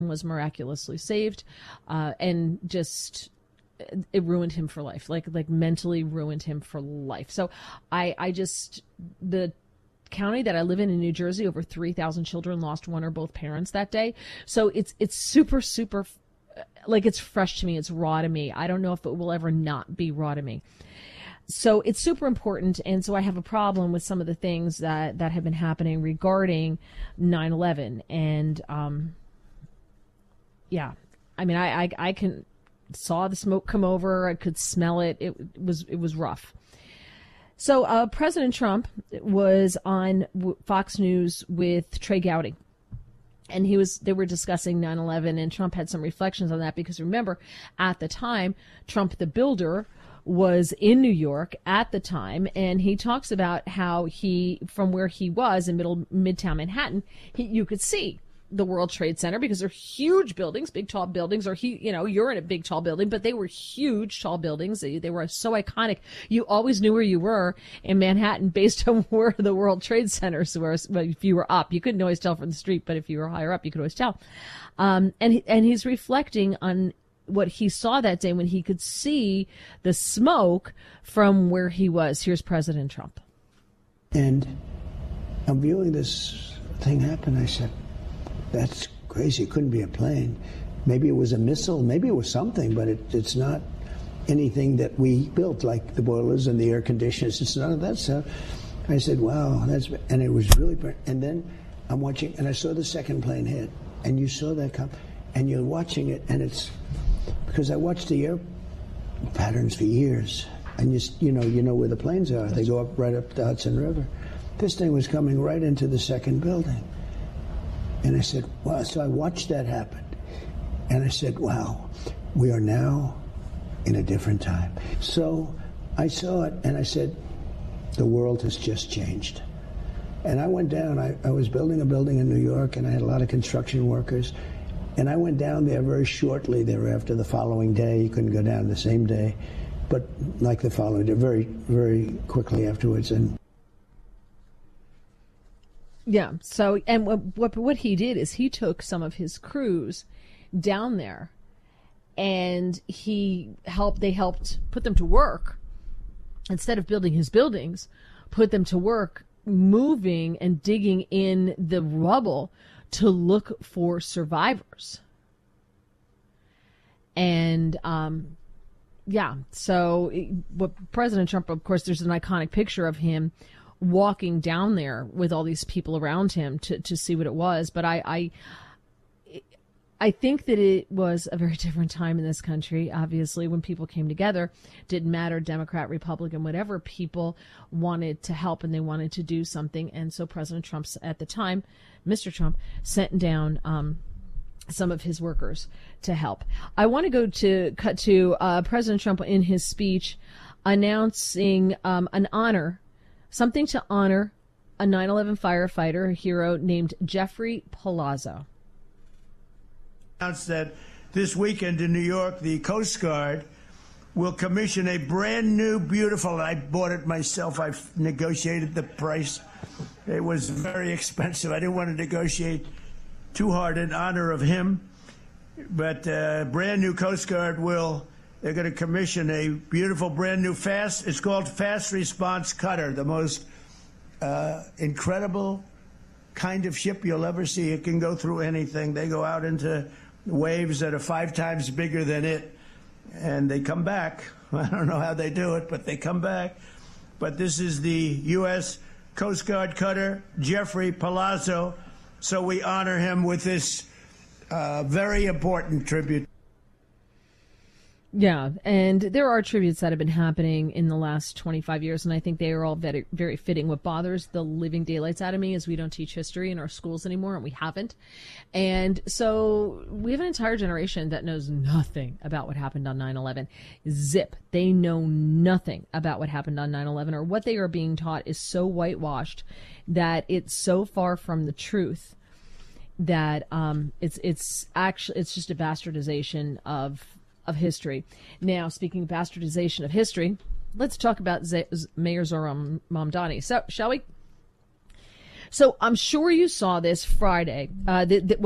was miraculously saved, and just it ruined him for life, like mentally ruined him for life. So the county that I live in New Jersey, over 3,000 children lost one or both parents that day. So it's super, super, like, it's fresh to me. It's raw to me. I don't know if it will ever not be raw to me. So it's super important. And so I have a problem with some of the things that have been happening regarding 9/11. And, yeah, I mean, I saw the smoke come over. I could smell it. It was rough. So President Trump was on Fox News with Trey Gowdy, and they were discussing 9/11, and Trump had some reflections on that because, remember, at the time, Trump the builder was in New York at the time, and he talks about how from where he was in Midtown Manhattan, you could see the World Trade Center because they're huge buildings, big tall buildings, or you're in a big tall building, but they were huge tall buildings. They were so iconic. You always knew where you were in Manhattan based on where the World Trade Centers were. If you were up, you couldn't always tell from the street, but if you were higher up, you could always tell. And he's reflecting on what he saw that day when he could see the smoke from where he was. Here's President Trump. And I'm viewing this thing happen. I said, that's crazy. It couldn't be a plane. Maybe it was a missile. Maybe it was something, but it's not anything that we built, like the boilers and the air conditioners. It's none of that stuff. I said, wow, and it was really, and then I'm watching, and I saw the second plane hit, and you saw that come, and you're watching it, and it's, because I watched the air patterns for years, and you know where the planes are. They go up right up the Hudson River. This thing was coming right into the second building. And I said, wow. So I watched that happen. And I said, wow, we are now in a different time. So I saw it, and I said, the world has just changed. And I went down. I was building a building in New York, and I had a lot of construction workers. And I went down there very shortly thereafter, the following day. You couldn't go down the same day, but like the following day, very, very quickly afterwards. And yeah. So, and what he did is he took some of his crews down there, and they helped put them to work. Instead of building his buildings, put them to work moving and digging in the rubble to look for survivors. And, yeah, so what President Trump, of course, there's an iconic picture of him walking down there with all these people around him to see what it was. But I think that it was a very different time in this country. Obviously, when people came together, didn't matter, Democrat, Republican, whatever, people wanted to help and they wanted to do something. And so President Trump, at the time, Mr. Trump, sent down some of his workers to help. I want to cut to President Trump in his speech announcing an honor, something to honor a 9/11 firefighter, a hero named Jeffrey Palazzo. Announced that this weekend in New York, the Coast Guard will commission a brand new, beautiful, I bought it myself, I've negotiated the price. It was very expensive. I didn't want to negotiate too hard in honor of him. But brand new Coast Guard they're going to commission a beautiful, brand new it's called Fast Response Cutter, the most incredible kind of ship you'll ever see. It can go through anything. They go out into waves that are 5 times bigger than it, and they come back. I don't know how they do it, but they come back. But this is the U.S. Coast Guard cutter, Jeffrey Palazzo, so we honor him with this very important tribute. Yeah, and there are tributes that have been happening in the last 25 years, and I think they are all very, very fitting. What bothers the living daylights out of me is we don't teach history in our schools anymore, and we haven't. And so we have an entire generation that knows nothing about what happened on 9/11. Zip. They know nothing about what happened on 9/11, or what they are being taught is so whitewashed that it's so far from the truth that it's just a bastardization of history. Now, speaking of bastardization of history, let's talk about Mayor Zohran Mamdani. So, shall we? So, I'm sure you saw this Friday.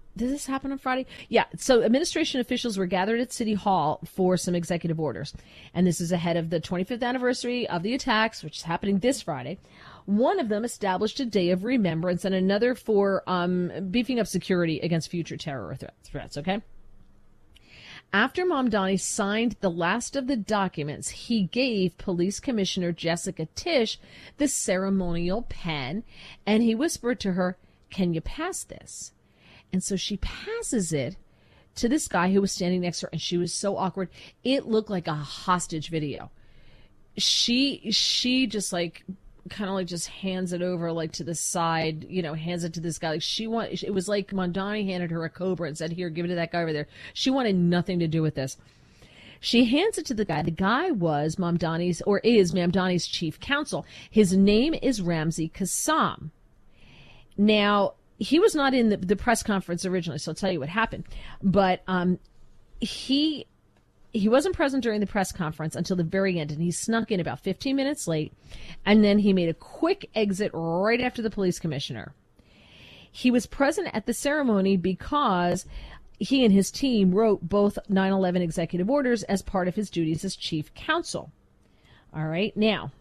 Did this happen on Friday? Yeah. So administration officials were gathered at City Hall for some executive orders. And this is ahead of the 25th anniversary of the attacks, which is happening this Friday. One of them established a day of remembrance and another for beefing up security against future terror threats, okay? After Mamdani signed the last of the documents, he gave Police Commissioner Jessica Tisch the ceremonial pen, and he whispered to her, "Can you pass this?" And so she passes it to this guy who was standing next to her, and she was so awkward. It looked like a hostage video. She just like kind of like just hands it over like to the side, hands it to this guy. Like it was like Mamdani handed her a cobra and said, "Here, give it to that guy over there." She wanted nothing to do with this. She hands it to the guy. The guy was is Mamdani's chief counsel. His name is Ramzi Kassam. Now, he was not in the press conference originally, so I'll tell you what happened. But he wasn't present during the press conference until the very end, and he snuck in about 15 minutes late, and then he made a quick exit right after the police commissioner. He was present at the ceremony because he and his team wrote both 9/11 executive orders as part of his duties as chief counsel. All right, now,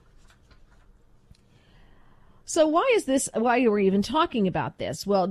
so why are we even talking about this? Well,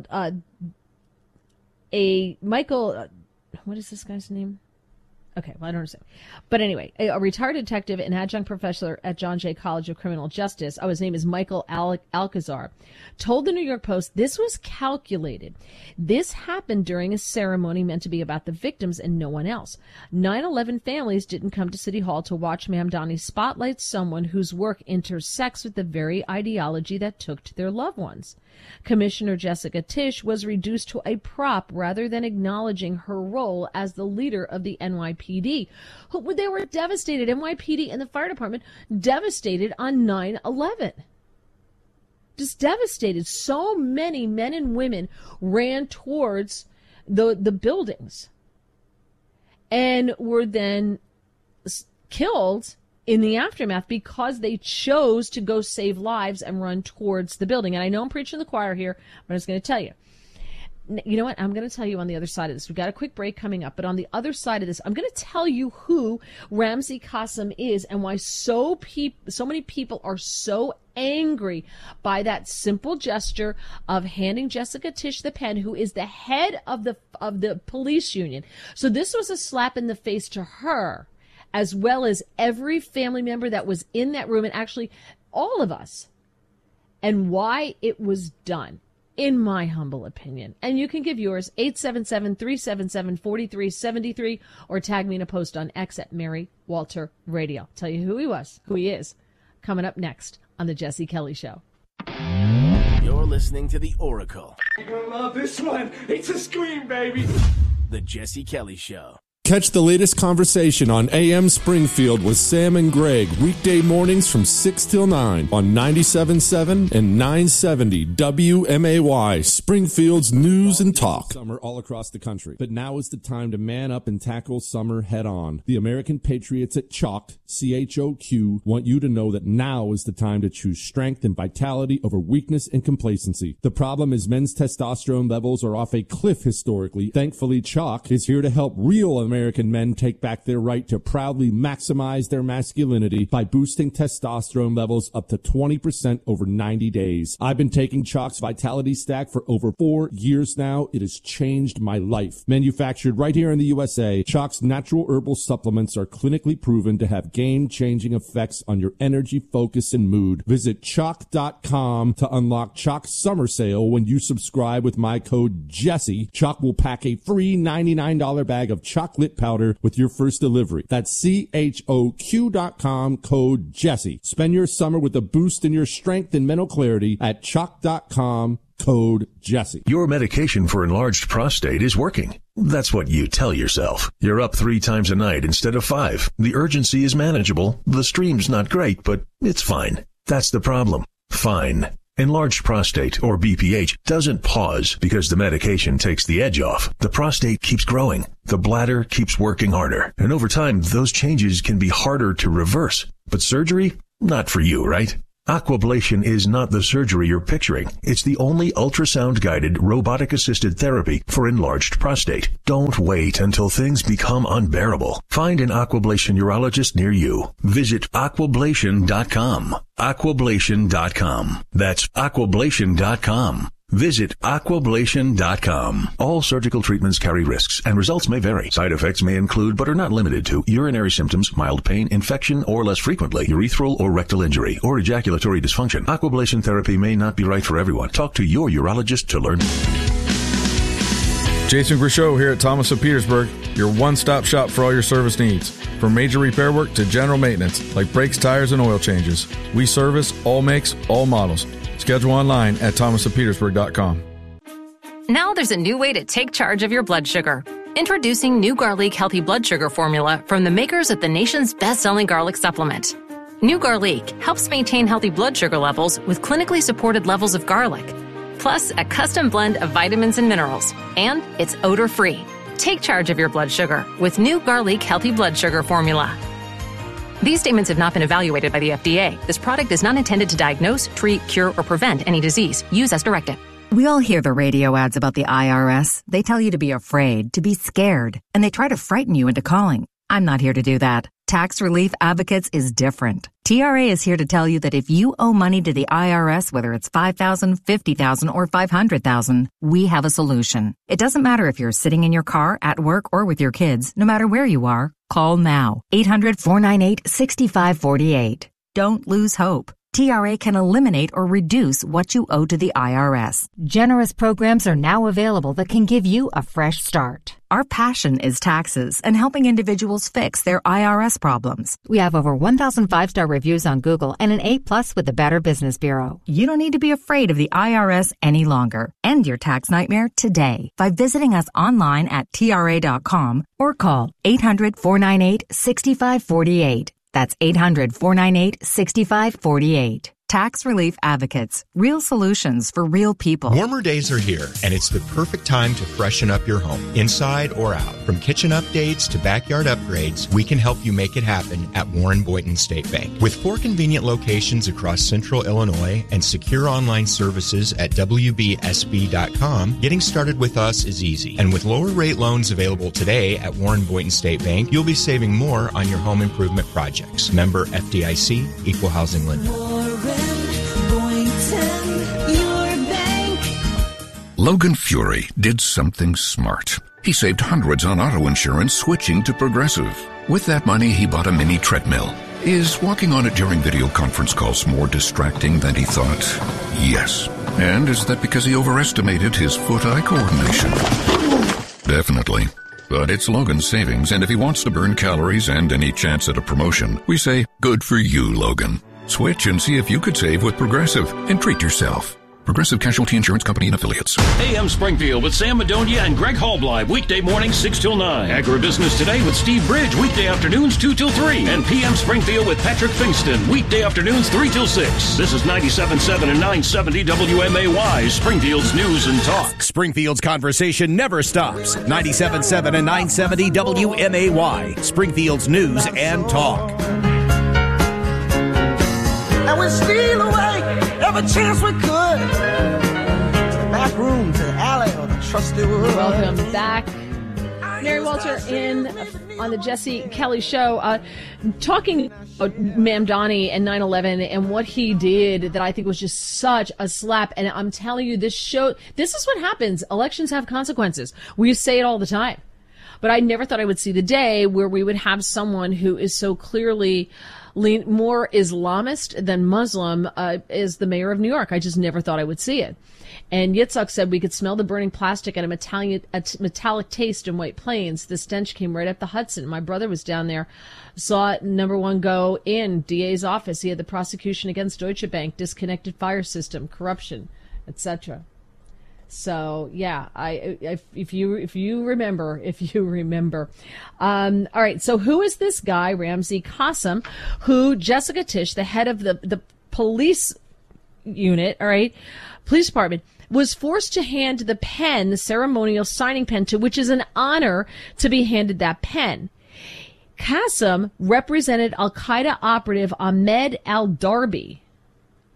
Michael, what is this guy's name? Okay, well, I don't understand. But anyway, a retired detective and adjunct professor at John Jay College of Criminal Justice, his name is Michael Alcazar, told the New York Post this was calculated. This happened during a ceremony meant to be about the victims and no one else. 9/11 families didn't come to City Hall to watch Mamdani spotlight someone whose work intersects with the very ideology that took to their loved ones. Commissioner Jessica Tisch was reduced to a prop rather than acknowledging her role as the leader of the NYPD. They were devastated. NYPD and the fire department devastated on 9/11. Just devastated. So many men and women ran towards the buildings and were then killed in the aftermath because they chose to go save lives and run towards the building. And I know I'm preaching to the choir here, but I was going to tell you. You know what? I'm going to tell you on the other side of this. We've got a quick break coming up, but on the other side of this, I'm going to tell you who Ramzi Kassam is and why so many people are so angry by that simple gesture of handing Jessica Tisch the pen, who is the head of the police union. So this was a slap in the face to her, as well as every family member that was in that room, and actually all of us, and why it was done, in my humble opinion. And you can give yours, 877-377-4373, or tag me in a post on X at Mary Walter Radio. I'll tell you who he is, coming up next on The Jesse Kelly Show. You're listening to The Oracle. You're gonna love this one. It's a scream, baby. The Jesse Kelly Show. Catch the latest conversation on AM Springfield with Sam and Greg, weekday mornings from 6 till 9 on 97.7 and 970 WMAY, Springfield's News and Talk. Summer all across the country, but now is the time to man up and tackle summer head on. The American Patriots at Chalk, CHOQ, want you to know that now is the time to choose strength and vitality over weakness and complacency. The problem is men's testosterone levels are off a cliff historically. Thankfully, Chalk is here to help real American men take back their right to proudly maximize their masculinity by boosting testosterone levels up to 20% over 90 days. I've been taking Chalk's Vitality Stack for over 4 years now. It has changed my life. Manufactured right here in the USA, Chalk's natural herbal supplements are clinically proven to have game-changing effects on your energy, focus, and mood. Visit Chalk.com to unlock Chalk's summer sale. When you subscribe with my code Jesse, Chalk will pack a free $99 bag of chocolate powder with your first delivery. That's CHOQ.com, code Jesse. Spend your summer with a boost in your strength and mental clarity at Chalk.com, code Jesse. Your medication for enlarged prostate is working. That's what you tell yourself. You're up 3 times a night instead of 5. The urgency is manageable. The stream's not great, but it's fine. That's the problem. Fine. Enlarged prostate, or BPH, doesn't pause because the medication takes the edge off. The prostate keeps growing. The bladder keeps working harder. And over time, those changes can be harder to reverse. But surgery? Not for you, right? Aquablation is not the surgery you're picturing. It's the only ultrasound-guided, robotic-assisted therapy for enlarged prostate. Don't wait until things become unbearable. Find an Aquablation urologist near you. Visit aquablation.com. Aquablation.com. That's aquablation.com. Visit aquablation.com. All surgical treatments carry risks, and results may vary. Side effects may include, but are not limited to, urinary symptoms, mild pain, infection, or less frequently, urethral or rectal injury, or ejaculatory dysfunction. Aquablation therapy may not be right for everyone. Talk to your urologist to learn. Jason Grishow here at Thomas of Petersburg, your one-stop shop for all your service needs. From major repair work to general maintenance, like brakes, tires, and oil changes. We service all makes, all models. Schedule online at thomasofpetersburg.com. Now there's a new way to take charge of your blood sugar. Introducing New Garlic Healthy Blood Sugar Formula from the makers of the nation's best-selling garlic supplement. New Garlic helps maintain healthy blood sugar levels with clinically supported levels of garlic, plus a custom blend of vitamins and minerals, and it's odor-free. Take charge of your blood sugar with New Garlic Healthy Blood Sugar Formula. These statements have not been evaluated by the FDA. This product is not intended to diagnose, treat, cure, or prevent any disease. Use as directed. We all hear the radio ads about the IRS. They tell you to be afraid, to be scared, and they try to frighten you into calling. I'm not here to do that. Tax Relief Advocates is different. TRA is here to tell you that if you owe money to the IRS, whether it's $5,000, $50,000, or $500,000, we have a solution. It doesn't matter if you're sitting in your car, at work, or with your kids. No matter where you are, call now. 800-498-6548. Don't lose hope. TRA can eliminate or reduce what you owe to the IRS. Generous programs are now available that can give you a fresh start. Our passion is taxes and helping individuals fix their IRS problems. We have over 1,000 5-star reviews on Google and an A+ with the Better Business Bureau. You don't need to be afraid of the IRS any longer. End your tax nightmare today by visiting us online at TRA.com or call 800-498-6548. That's 800-498-6548. Tax Relief Advocates. Real solutions for real people. Warmer days are here, and it's the perfect time to freshen up your home, inside or out. From kitchen updates to backyard upgrades, we can help you make it happen at Warren Boynton State Bank. With 4 convenient locations across central Illinois and secure online services at WBSB.com, getting started with us is easy. And with lower rate loans available today at Warren Boynton State Bank, you'll be saving more on your home improvement projects. Member FDIC, Equal Housing Lender. Logan Fury did something smart. He saved hundreds on auto insurance switching to Progressive. With that money, he bought a mini treadmill. Is walking on it during video conference calls more distracting than he thought? Yes. And is that because he overestimated his foot-eye coordination? Definitely. But it's Logan's savings, and if he wants to burn calories and any chance at a promotion, we say, good for you, Logan. Switch and see if you could save with Progressive and treat yourself. Progressive Casualty Insurance Company and Affiliates. AM Springfield with Sam Madonia and Greg Halbleib, weekday mornings 6 till 9. Agribusiness Today with Steve Bridge, weekday afternoons 2 till 3. And PM Springfield with Patrick Fingston, weekday afternoons 3 till 6. This is 97.7 and 970 WMAY, Springfield's News and Talk. Springfield's conversation never stops. 97.7 and 970 WMAY, Springfield's News and Talk. And we steal away every chance we could. To the back room, to the alley, or the trusty wood. Welcome back. Mary Walter in on the Jesse Kelly Show, talking about Mamdani and 9/11 and what he did that I think was just such a slap. And I'm telling you, this is what happens. Elections have consequences. We say it all the time. But I never thought I would see the day where we would have someone who is so clearly more Islamist than Muslim is the mayor of New York. I just never thought I would see it. And Yitzhak said we could smell the burning plastic and a metallic taste in White Plains. The stench came right up the Hudson. My brother was down there, saw it, number one go in DA's office. He had the prosecution against Deutsche Bank, disconnected fire system, corruption, etc. So yeah, if you remember. All right. So who is this guy, Ramzi Qasim, who Jessica Tisch, the head of the police unit, all right, police department, was forced to hand the pen, the ceremonial signing pen, to which is an honor to be handed that pen. Qasim represented Al-Qaeda operative Ahmed al-Darbi.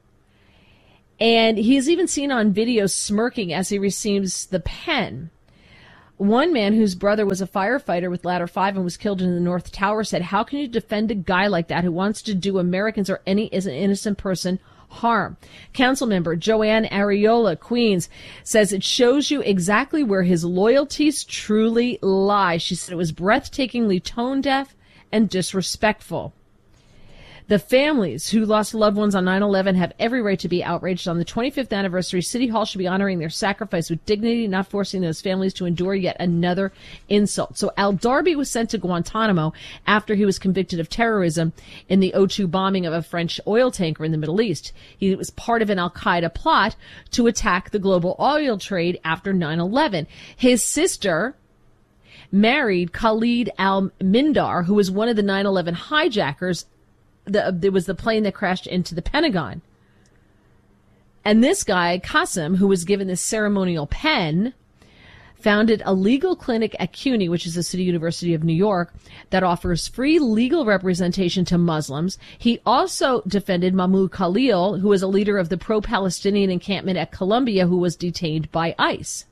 And he is even seen on video smirking as he receives the pen. One man whose brother was a firefighter with Ladder 5 and was killed in the North Tower said, "How can you defend a guy like that who wants to do Americans or any innocent person harm?" Councilmember Joanne Ariola, Queens, says it shows you exactly where his loyalties truly lie. She said it was breathtakingly tone deaf and disrespectful. The families who lost loved ones on 9/11 have every right to be outraged. On the 25th anniversary, City Hall should be honoring their sacrifice with dignity, not forcing those families to endure yet another insult. So Al Darby was sent to Guantanamo after he was convicted of terrorism in the O2 bombing of a French oil tanker in the Middle East. He was part of an al-Qaeda plot to attack the global oil trade after 9/11. His sister married Khalid al-Mindar, who was one of the 9/11 hijackers. There was the plane that crashed into the Pentagon. And this guy, Qasem, who was given this ceremonial pen, founded a legal clinic at CUNY, which is the City University of New York, that offers free legal representation to Muslims. He also defended Mahmoud Khalil, who was a leader of the pro-Palestinian encampment at Columbia, who was detained by ICE.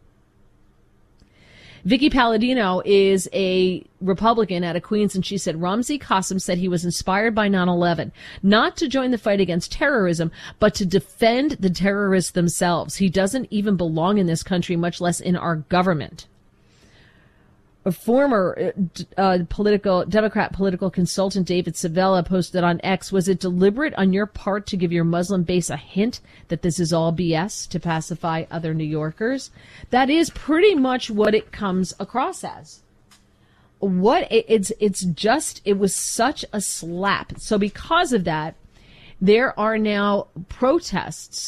Vicky Palladino is a Republican out of Queens, and she said Ramzi Qasem said he was inspired by 9/11, not to join the fight against terrorism, but to defend the terrorists themselves. He doesn't even belong in this country, much less in our government. A former Democrat political consultant, David Savella, posted on X, "Was it deliberate on your part to give your Muslim base a hint that this is all BS to pacify other New Yorkers?" That is pretty much what it comes across as. It was such a slap. So because of that, there are now protests,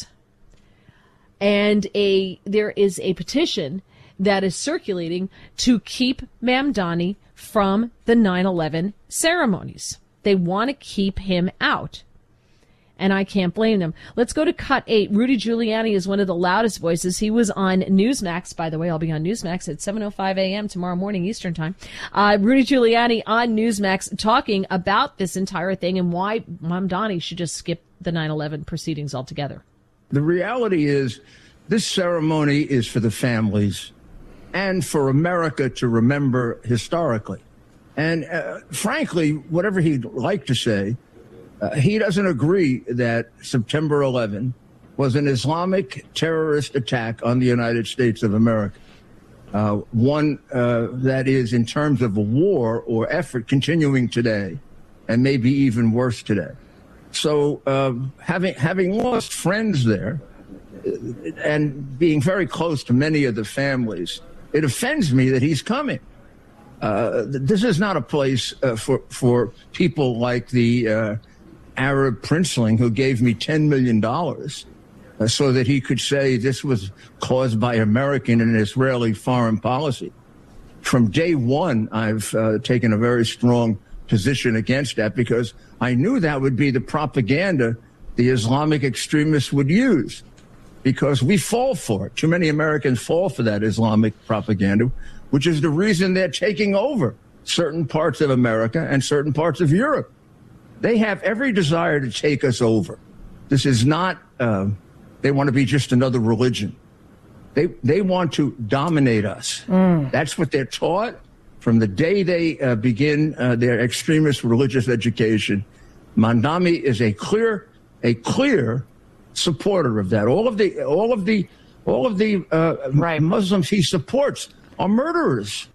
and there is a petition that is circulating to keep Mamdani from the 9/11 ceremonies. They want to keep him out. And I can't blame them. Let's go to Cut 8. Rudy Giuliani is one of the loudest voices. He was on Newsmax. By the way, I'll be on Newsmax at 7:05 a.m. tomorrow morning Eastern Time. Rudy Giuliani on Newsmax talking about this entire thing and why Mamdani should just skip the 9/11 proceedings altogether. The reality is this ceremony is for the families and for America to remember historically. And frankly, whatever he'd like to say, he doesn't agree that September 11 was an Islamic terrorist attack on the United States of America. One that is, in terms of a war or effort, continuing today, and maybe even worse today. So having lost friends there and being very close to many of the families, it offends me that he's coming. This is not a place for people like the Arab princeling who gave me $10 million so that he could say this was caused by American and Israeli foreign policy. From day one, I've taken a very strong position against that because I knew that would be the propaganda the Islamic extremists would use, because we fall for it. Too many Americans fall for that Islamic propaganda, which is the reason they're taking over certain parts of America and certain parts of Europe. They have every desire to take us over. This is not, they want to be just another religion. They want to dominate us. That's what they're taught from the day they begin their extremist religious education. Mamdani is a clear supporter of that. All of the Muslims he supports are murderers.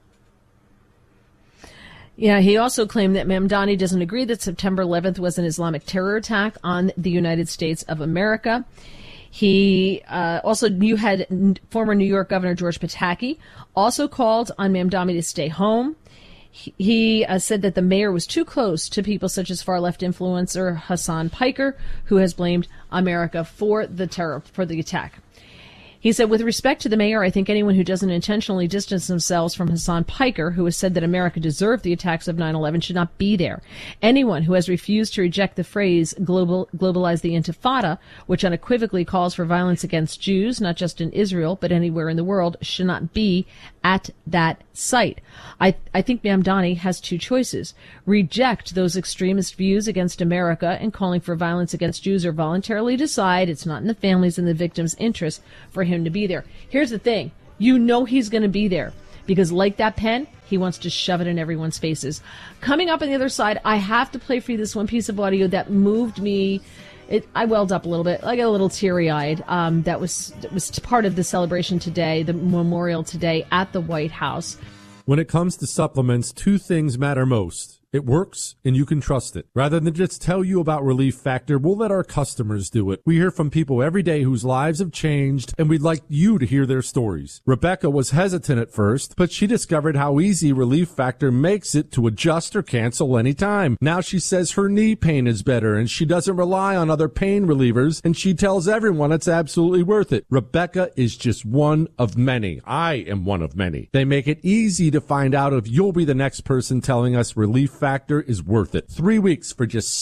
Yeah, he also claimed that Mamdani doesn't agree that September 11th was an Islamic terror attack on the United States of America. He you had former New York Governor George Pataki also called on Mamdani to stay home. He said that the mayor was too close to people such as far-left influencer Hassan Piker, who has blamed America for the attack. He said, with respect to the mayor, I think anyone who doesn't intentionally distance themselves from Hassan Piker, who has said that America deserved the attacks of 9/11, should not be there. Anyone who has refused to reject the phrase globalize the intifada, which unequivocally calls for violence against Jews, not just in Israel, but anywhere in the world, should not be at that site. I think Mamdani has two choices. Reject those extremist views against America and calling for violence against Jews, or voluntarily decide it's not in the families and the victims' interest for him to be there. Here's the thing. You know he's going to be there because, like that pen, he wants to shove it in everyone's faces. Coming up on the other side, I have to play for you this one piece of audio that moved me. I welled up a little bit. I got a little teary-eyed. That was part of the celebration today, the memorial today at the White House. When it comes to supplements, two things matter most. It works, and you can trust it. Rather than just tell you about Relief Factor, we'll let our customers do it. We hear from people every day whose lives have changed, and we'd like you to hear their stories. Rebecca was hesitant at first, but she discovered how easy Relief Factor makes it to adjust or cancel anytime. Now she says her knee pain is better, and she doesn't rely on other pain relievers, and she tells everyone it's absolutely worth it. Rebecca is just one of many. I am one of many. They make it easy to find out if you'll be the next person telling us Relief Factor is worth it. 3 weeks for just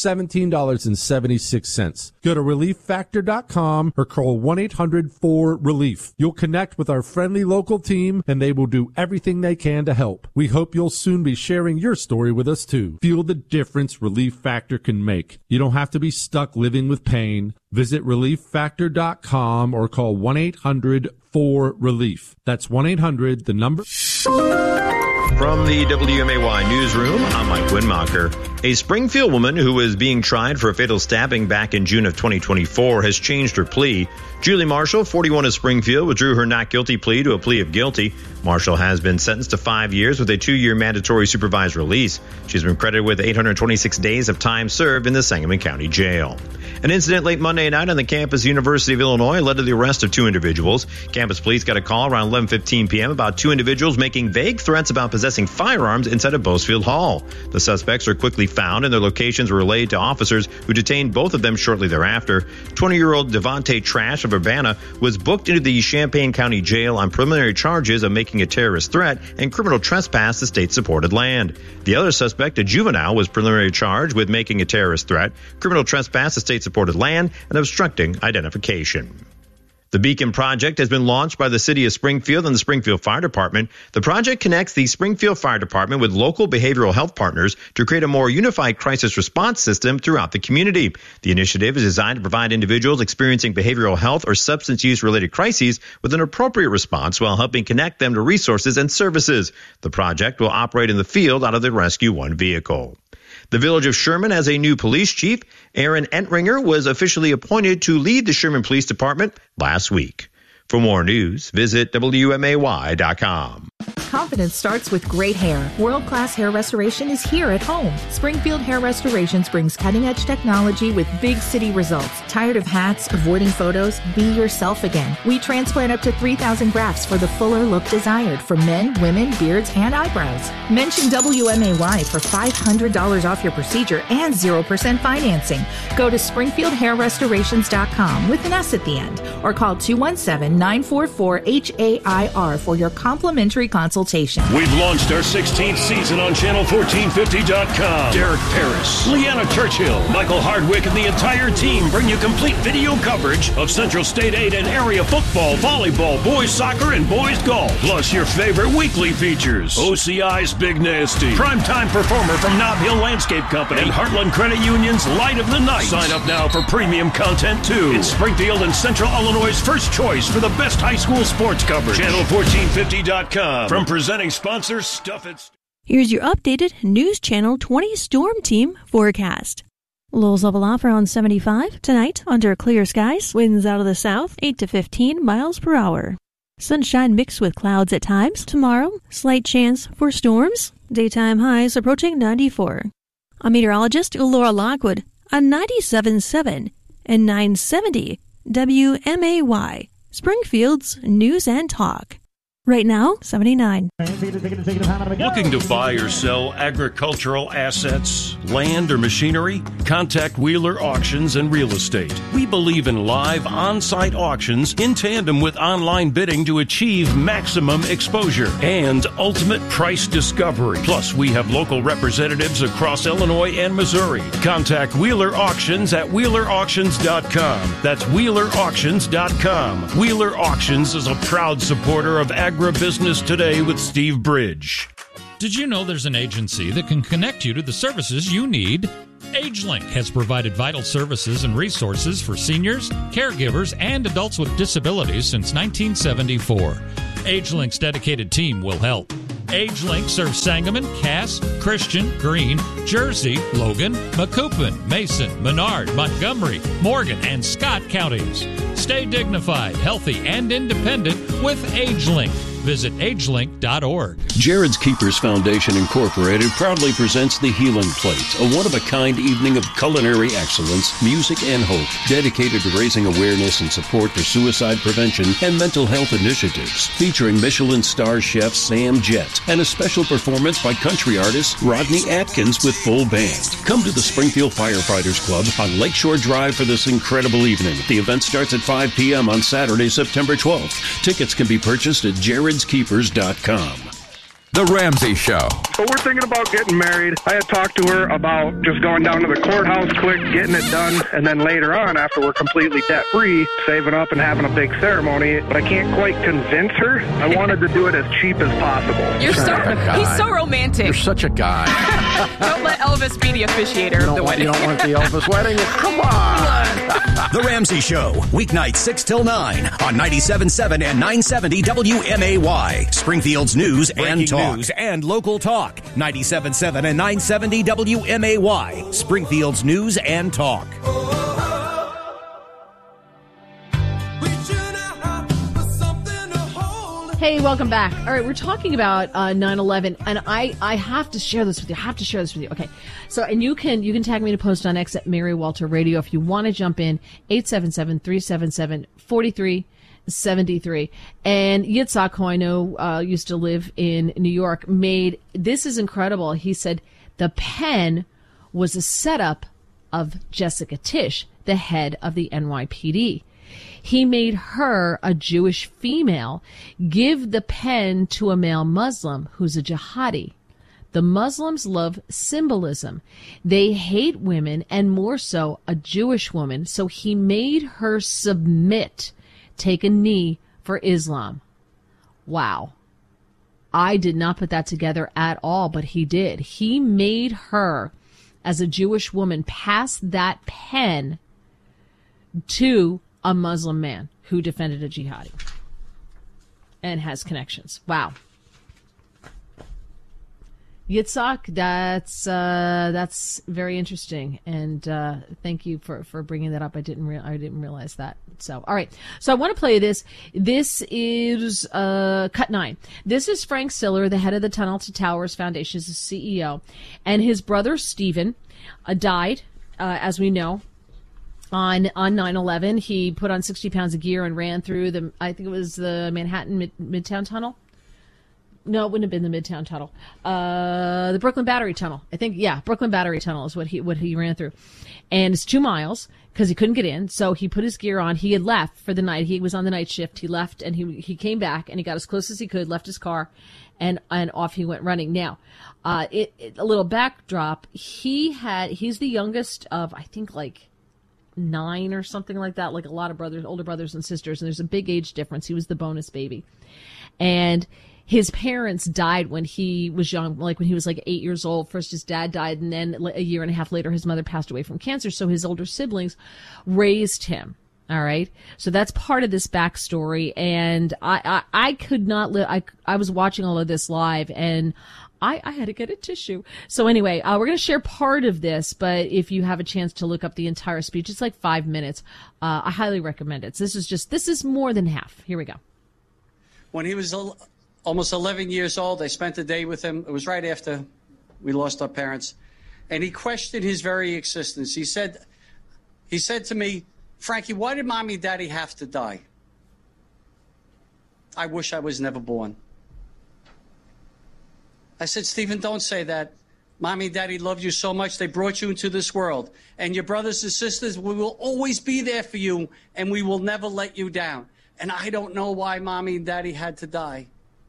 $17.76. Go to relieffactor.com or call 1-800-4RELIEF. You'll connect with our friendly local team and they will do everything they can to help. We hope you'll soon be sharing your story with us too. Feel the difference Relief Factor can make. You don't have to be stuck living with pain. Visit relieffactor.com or call 1-800-4RELIEF. That's 1-800, the number. From the WMAY newsroom, I'm Mike Winmacher. A Springfield woman who was being tried for a fatal stabbing back in June of 2024 has changed her plea. Julie Marshall, 41 of Springfield, withdrew her not guilty plea to a plea of guilty. Marshall has been sentenced to 5 years with a 2-year mandatory supervised release. She's been credited with 826 days of time served in the Sangamon County Jail. An incident late Monday night on the campus, University of Illinois, led to the arrest of 2 individuals. Campus police got a call around 11:15 p.m. about 2 individuals making vague threats about possessing firearms inside of Bosefield Hall. The suspects are quickly found and their locations were relayed to officers who detained both of them shortly thereafter. 20-year-old Devontae Trash of Urbana was booked into the Champaign County Jail on preliminary charges of making a terrorist threat and criminal trespass to state-supported land. The other suspect, a juvenile, was preliminary charged with making a terrorist threat, criminal trespass to state-supported land, and obstructing identification. The Beacon Project has been launched by the City of Springfield and the Springfield Fire Department. The project connects the Springfield Fire Department with local behavioral health partners to create a more unified crisis response system throughout the community. The initiative is designed to provide individuals experiencing behavioral health or substance use-related crises with an appropriate response while helping connect them to resources and services. The project will operate in the field out of the Rescue One vehicle. The Village of Sherman has a new police chief. Aaron Entringer was officially appointed to lead the Sherman Police Department last week. For more news, visit WMAY.com. Confidence starts with great hair. World-class hair restoration is here at home. Springfield Hair Restorations brings cutting-edge technology with big city results. Tired of hats, avoiding photos? Be yourself again. We transplant up to 3,000 grafts for the fuller look desired for men, women, beards, and eyebrows. Mention WMAY for $500 off your procedure and 0% financing. Go to SpringfieldHairRestorations.com with an S at the end or call 217-944-HAIR for your complimentary consultation. We've launched our 16th season on Channel1450.com. Derek Paris, Leanna Churchill, Michael Hardwick, and the entire team bring you complete video coverage of Central State 8 and area football, volleyball, boys soccer, and boys golf. Plus your favorite weekly features. OCI's Big Nasty, primetime performer from Nob Hill Landscape Company, and Heartland Credit Union's Light of the Night. Sign up now for premium content too. It's Springfield and Central Illinois' first choice for the best high school sports coverage. Channel1450.com. From presenting sponsors, Stuff It. Here's your updated News Channel 20 Storm Team forecast. Lows level off around 75 tonight under clear skies. Winds out of the south 8 to 15 miles per hour. Sunshine mixed with clouds at times. Tomorrow, slight chance for storms. Daytime highs approaching 94. I'm meteorologist Laura Lockwood on 97.7 and 970 WMAY, Springfield's News and Talk. Right now, $79. Looking to buy or sell agricultural assets, land, or machinery? Contact Wheeler Auctions and Real Estate. We believe in live on-site auctions in tandem with online bidding to achieve maximum exposure and ultimate price discovery. Plus, we have local representatives across Illinois and Missouri. Contact Wheeler Auctions at WheelerAuctions.com. That's WheelerAuctions.com. Wheeler Auctions is a proud supporter of Agribusiness Today with Steve Bridge. Did you know there's an agency that can connect you to the services you need? AgeLink has provided vital services and resources for seniors, caregivers, and adults with disabilities since 1974. AgeLink's dedicated team will help. AgeLink serves Sangamon, Cass, Christian, Greene, Jersey, Logan, Macoupin, Mason, Menard, Montgomery, Morgan, and Scott counties. Stay dignified, healthy, and independent with AgeLink. Visit agelink.org. Jared's Keepers Foundation Incorporated proudly presents the Healing Plate, a one-of-a-kind evening of culinary excellence, music, and hope, dedicated to raising awareness and support for suicide prevention and mental health initiatives, featuring Michelin star chef Sam Jett and a special performance by country artist Rodney Atkins with full band. Come to the Springfield Firefighters Club on Lakeshore Drive for this incredible evening. The event starts at 5 p.m. on Saturday, September 12th. Tickets can be purchased at jaredskeepers.com. The Ramsey Show. So we're thinking about getting married. I had talked to her about just going down to the courthouse quick, getting it done, and then later on, after we're completely debt-free, saving up and having a big ceremony. But I can't quite convince her. I wanted to do it as cheap as possible. He's so romantic. You're such a guy. Don't let Elvis be the officiator of the wedding. You don't want the Elvis wedding? Come on. The Ramsey Show, weeknights 6 till 9 on 97.7 and 970 WMAY, Springfield's news and talk. News and local talk. 97.7 and 970 WMAY, Springfield's news and talk. Hey, welcome back. All right, we're talking about 9/11, and I have to share this with you. Okay, so and you can tag me to post on X at Mary Walter Radio if you want to jump in. 877-377-4373. And Yitzhak, who I know used to live in New York, this is incredible. He said the pen was a setup of Jessica Tisch, the head of the NYPD. He made her, a Jewish female, give the pen to a male Muslim who's a jihadi. The Muslims love symbolism. They hate women, and more so a Jewish woman, so he made her submit, take a knee for Islam. Wow. I did not put that together at all, but he did. He made her, as a Jewish woman, pass that pen to a Muslim man who defended a jihadi and has connections. Wow. Yitzhak, that's very interesting, and thank you for bringing that up. I didn't realize that. So, all right. So I want to play this. This is cut 9. This is Frank Siller, the head of the Tunnel to Towers Foundation, is the CEO, and his brother Stephen died, as we know. On 9/11, he put on 60 pounds of gear and ran through I think it was the Manhattan Midtown Tunnel. No, it wouldn't have been the Midtown Tunnel. The Brooklyn Battery Tunnel. I think, yeah, Brooklyn Battery Tunnel is what he ran through. And it's 2 miles because he couldn't get in. So he put his gear on. He had left for the night. He was on the night shift. He left and he came back and he got as close as he could, left his car, and off he went running. Now, a little backdrop. He's the youngest of, I think, like 9 or something like that, like a lot of older brothers and sisters, and there's a big age difference. He was the bonus baby. And his parents died when he was young, like when he was like 8 years old. First his dad died, and then a year and a half later his mother passed away from cancer, so his older siblings raised him. All right. So that's part of this backstory, and I could not live. I was watching all of this live, and I had to get a tissue. So anyway, we're going to share part of this, but if you have a chance to look up the entire speech, it's like 5 minutes. I highly recommend it. So this is more than half. Here we go. When he was almost 11 years old, I spent a day with him. It was right after we lost our parents. And he questioned his very existence. He said to me, Frankie, why did Mommy and Daddy have to die? I wish I was never born. I said, Stephen, don't say that. Mommy and Daddy loved you so much, they brought you into this world. And your brothers and sisters, we will always be there for you, and we will never let you down. And I don't know why Mommy and Daddy had to die.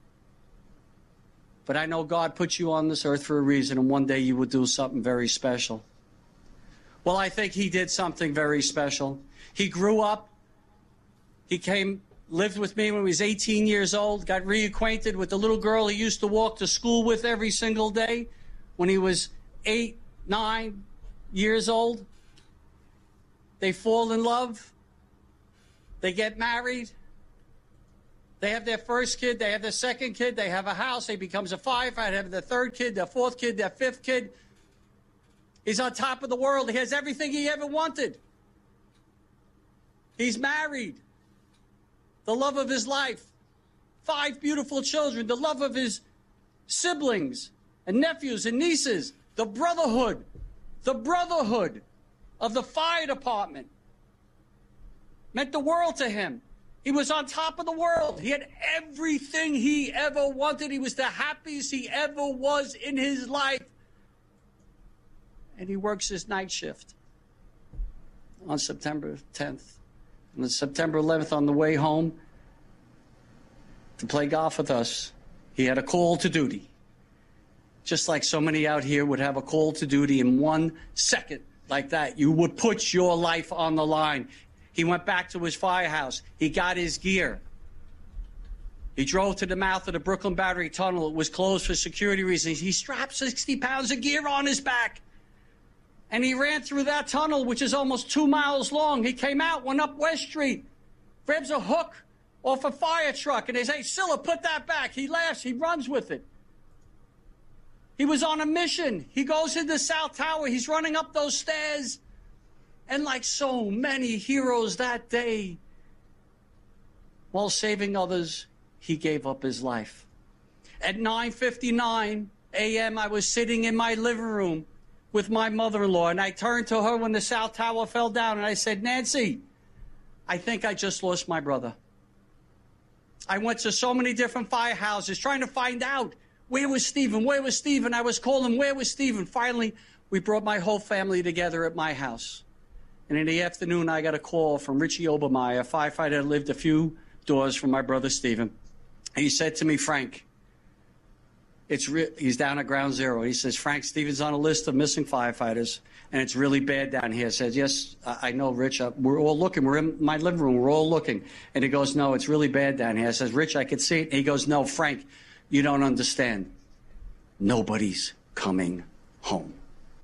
But I know God put you on this earth for a reason, and one day you will do something very special. Well, I think he did something very special. He grew up. He lived with me when he was 18 years old, got reacquainted with the little girl he used to walk to school with every single day when he was 8, 9 years old. They fall in love. They get married. They have their first kid. They have their second kid. They have a house. He becomes a firefighter. They have their third kid, their fourth kid, their fifth kid. He's on top of the world. He has everything he ever wanted. He's married. The love of his life. 5 beautiful children. The love of his siblings and nephews and nieces. The brotherhood of the fire department meant the world to him. He was on top of the world. He had everything he ever wanted. He was the happiest he ever was in his life. And he works his night shift on September 10th. On September 11th, on the way home to play golf with us, he had a call to duty. Just like so many out here would have a call to duty in 1 second like that. You would put your life on the line. He went back to his firehouse. He got his gear. He drove to the mouth of the Brooklyn Battery Tunnel. It was closed for security reasons. He strapped 60 pounds of gear on his back. And he ran through that tunnel, which is almost 2 miles long. He came out, went up West Street, grabs a hook off a fire truck, and they say, Scylla, put that back. He laughs. He runs with it. He was on a mission. He goes into South Tower. He's running up those stairs. And like so many heroes that day, while saving others, he gave up his life. At 9:59 a.m., I was sitting in my living room with my mother-in-law, and I turned to her when the South Tower fell down, and I said, Nancy, I think I just lost my brother. I went to so many different firehouses trying to find out, where was Stephen? Where was Stephen? I was calling, where was Stephen? Finally, we brought my whole family together at my house. And in the afternoon, I got a call from Richie Obermeyer, a firefighter that lived a few doors from my brother Stephen. And he said to me, Frank, he's down at Ground Zero. He says, Frank, Stephen's on a list of missing firefighters, and it's really bad down here. I said, yes, I know, Rich. We're all looking. We're in my living room. We're all looking. And he goes, no, it's really bad down here. I says, Rich, I could see it. And he goes, no, Frank, you don't understand. Nobody's coming home.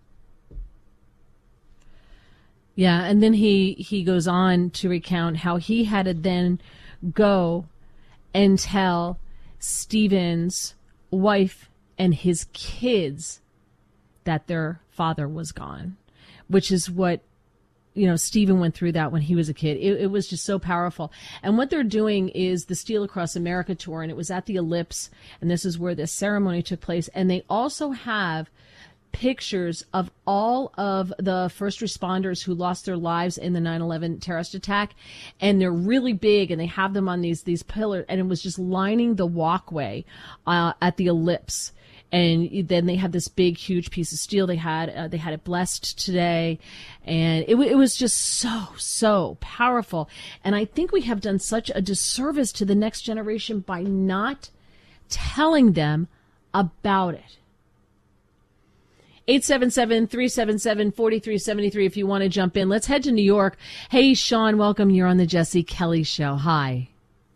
Yeah, and then he goes on to recount how he had to then go and tell Stephen's wife and his kids that their father was gone, which is what, Stephen went through that when he was a kid. It was just so powerful. And what they're doing is the Steel Across America tour, and it was at the Ellipse, and this is where this ceremony took place. And they also have pictures of all of the first responders who lost their lives in the 9/11 terrorist attack, and they're really big, and they have them on these pillars, and it was just lining the walkway at the Ellipse. And then they have this big, huge piece of steel. They had it blessed today, and it was just so powerful. And I think we have done such a disservice to the next generation by not telling them about it. 877-377-4373 if you want to jump in. Let's head to New York. Hey, Sean, welcome. You're on the Jesse Kelly Show. Hi.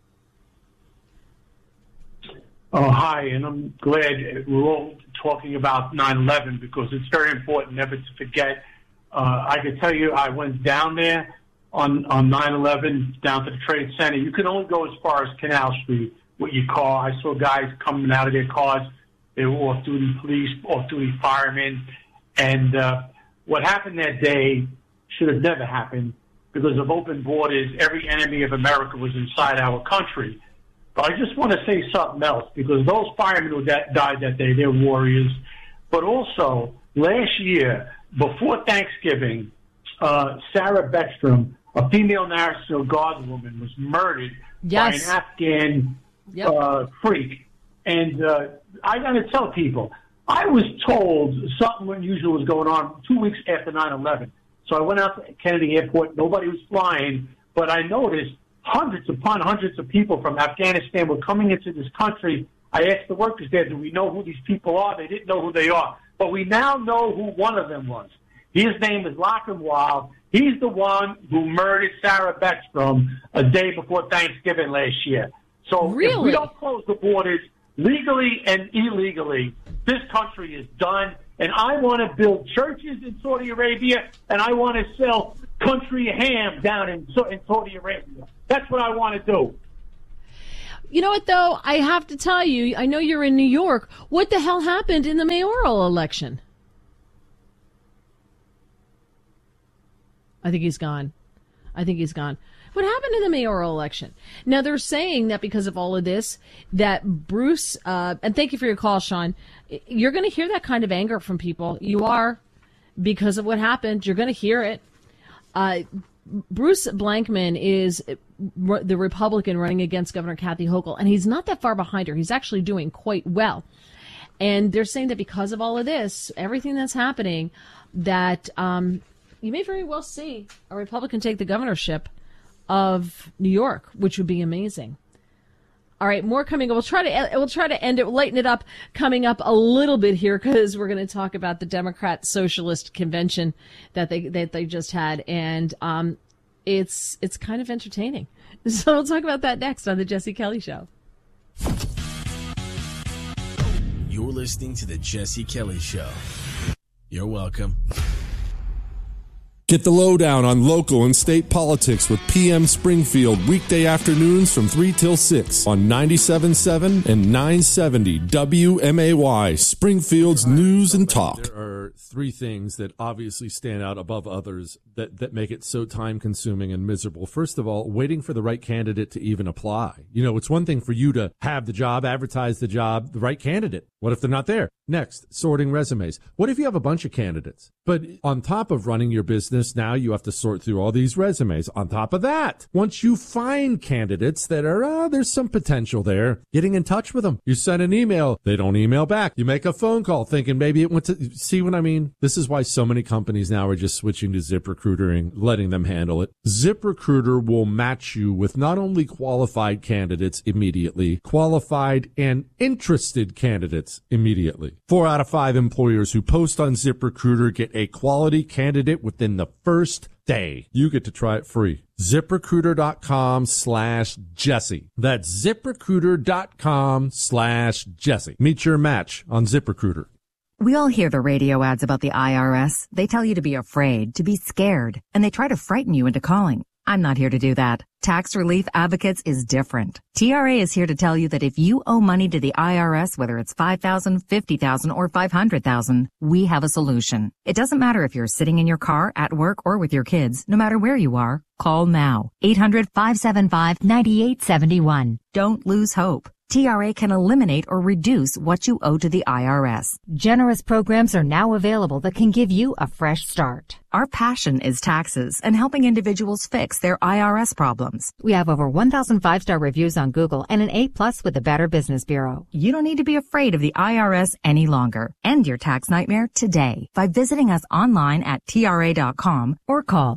Oh, hi, and I'm glad we're all talking about 9/11 because it's very important never to forget. I can tell you I went down there on 9/11, down to the Trade Center. You can only go as far as Canal Street with your car. I saw guys coming out of their cars. They were off-duty police, off-duty firemen. And what happened that day should have never happened because of open borders. Every enemy of America was inside our country. But I just want to say something else because those firemen who died that day, they're warriors. But also, last year, before Thanksgiving, Sarah Beckstrom, a female National Guard woman, was murdered by an Afghan freak. And I got to tell people, I was told something unusual was going on 2 weeks after 9/11. So I went out to Kennedy Airport. Nobody was flying, but I noticed hundreds upon hundreds of people from Afghanistan were coming into this country. I asked the workers there, do we know who these people are? They didn't know who they are. But we now know who one of them was. His name is Lockenwald. He's the one who murdered Sarah Beckstrom a day before Thanksgiving last year. So if we don't close the borders legally and illegally, this country is done. And I want to build churches in Saudi Arabia, and I want to sell country ham down in Saudi Arabia. That's what I want to do. You know what, though? I have to tell you, I know you're in New York. What the hell happened in the mayoral election? I think he's gone. What happened in the mayoral election? Now, they're saying that because of all of this, that Bruce, and thank you for your call, Sean, you're going to hear that kind of anger from people. You are, because of what happened. You're going to hear it. Bruce Blankman is the Republican running against Governor Kathy Hochul, and he's not that far behind her. He's actually doing quite well. And they're saying that because of all of this, everything that's happening, that you may very well see a Republican take the governorship of New York, which would be amazing. All right, more coming. We'll try to end it, lighten it up, coming up a little bit here, because we're going to talk about the Democrat Socialist Convention that they just had, and it's kind of entertaining. So we'll talk about that next on the Jesse Kelly Show. You're listening to the Jesse Kelly Show. You're welcome. Get the lowdown on local and state politics with PM Springfield weekday afternoons from 3 till 6 on 97.7 and 970 WMAY, Springfield's News and Talk. There are three things that obviously stand out above others that make it so time-consuming and miserable. First of all, waiting for the right candidate to even apply. You know, it's one thing for you to have the job, advertise the job, the right candidate. What if they're not there? Next, sorting resumes. What if you have a bunch of candidates? But on top of running your business, now you have to sort through all these resumes. On top of that, once you find candidates that are, there's some potential there, getting in touch with them. You send an email, they don't email back. You make a phone call thinking maybe it went to, see what I mean? This is why so many companies now are just switching to ZipRecruiter and letting them handle it. ZipRecruiter will match you with not only qualified candidates immediately, qualified and interested candidates immediately. 4 out of 5 employers who post on ZipRecruiter get a quality candidate within the first day. You get to try it free. ZipRecruiter.com/Jesse. That's ZipRecruiter.com/Jesse. Meet your match on ZipRecruiter. We all hear the radio ads about the IRS. They tell you to be afraid, to be scared, and they try to frighten you into calling. I'm not here to do that. Tax Relief Advocates is different. TRA is here to tell you that if you owe money to the IRS, whether it's $5,000, $50,000, or $500,000, we have a solution. It doesn't matter if you're sitting in your car, at work, or with your kids. No matter where you are, call now. 800-575-9871. Don't lose hope. TRA can eliminate or reduce what you owe to the IRS. Generous programs are now available that can give you a fresh start. Our passion is taxes and helping individuals fix their IRS problems. We have over 1,000 5-star reviews on Google and an A+ with the Better Business Bureau. You don't need to be afraid of the IRS any longer. End your tax nightmare today by visiting us online at TRA.com or call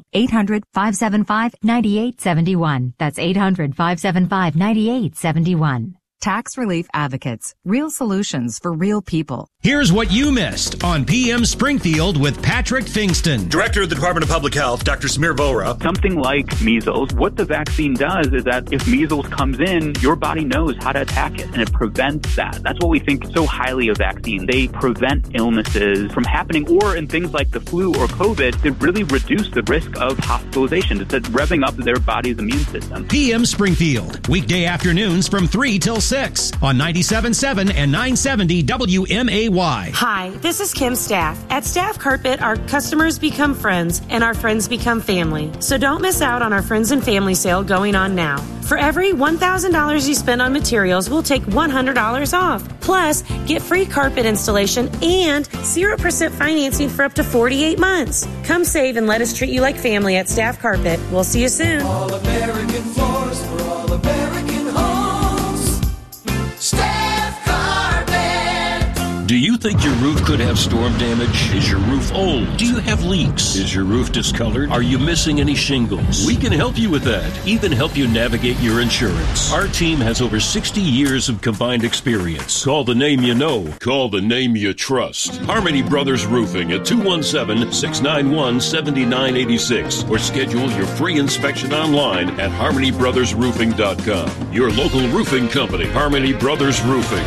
800-575-9871. That's 800-575-9871. Tax Relief Advocates. Real solutions for real people. Here's what you missed on PM Springfield with Patrick Fingston. Director of the Department of Public Health, Dr. Samir Vohra. Something like measles, what the vaccine does is that if measles comes in, your body knows how to attack it, and it prevents that. That's what we think so highly of vaccines. They prevent illnesses from happening, or in things like the flu or COVID, they really reduce the risk of hospitalization. It's revving up their body's immune system. PM Springfield, weekday afternoons from 3 till 6 on 97.7 and 970 WMAY. Hi, this is Kim Staff. At Staff Carpet, our customers become friends and our friends become family. So don't miss out on our Friends and Family sale going on now. For every $1,000 you spend on materials, we'll take $100 off. Plus, get free carpet installation and 0% financing for up to 48 months. Come save and let us treat you like family at Staff Carpet. We'll see you soon. All American floors for all American homes. Do you think your roof could have storm damage? Is your roof old? Do you have leaks? Is your roof discolored? Are you missing any shingles? We can help you with that, even help you navigate your insurance. Our team has over 60 years of combined experience. Call the name you know. Call the name you trust. Harmony Brothers Roofing at 217-691-7986 or schedule your free inspection online at harmonybrothersroofing.com. Your local roofing company, Harmony Brothers Roofing,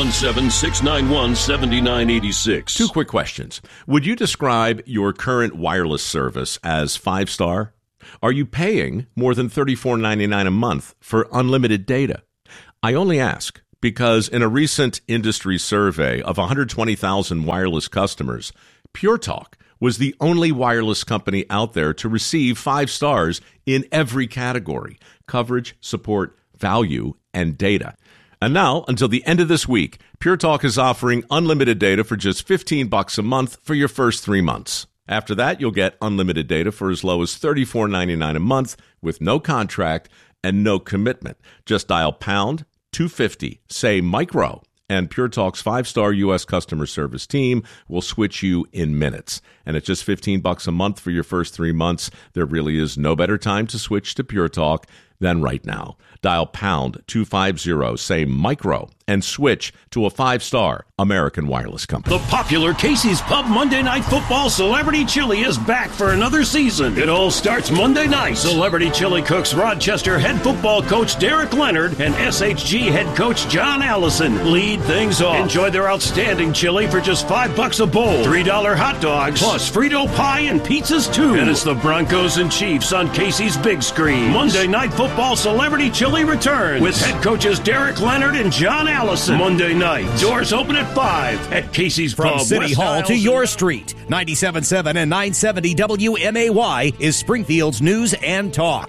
217-691-7986. Two quick questions. Would you describe your current wireless service as 5-star? Are you paying more than $34.99 a month for unlimited data? I only ask because in a recent industry survey of 120,000 wireless customers, Pure Talk was the only wireless company out there to receive 5 stars in every category: coverage, support, value, and data. And now, until the end of this week, Pure Talk is offering unlimited data for just $15 a month for your first 3 months. After that, you'll get unlimited data for as low as $34.99 a month with no contract and no commitment. Just dial pound 250, say micro, and Pure Talk's 5-star U.S. customer service team will switch you in minutes. And at just $15 a month for your first 3 months, there really is no better time to switch to Pure Talk than right now. Dial pound 250, say micro, and switch to a 5-star American wireless company. The popular Casey's Pub Monday Night Football Celebrity Chili is back for another season. It all starts Monday night. Celebrity Chili cooks Rochester head football coach Derek Leonard and SHG head coach John Allison lead things off. Enjoy their outstanding chili for just $5 a bowl. $3 hot dogs, plus Frito pie and pizzas too. And it's the Broncos and Chiefs on Casey's big screen. Monday Night Football Celebrity Chili returns with head coaches Derek Leonard and John Allison. Monday night. Doors open at 5 at Casey's From Pub. City West Hall Isles to your street. 97.7 and 970 WMAY is Springfield's News and Talk.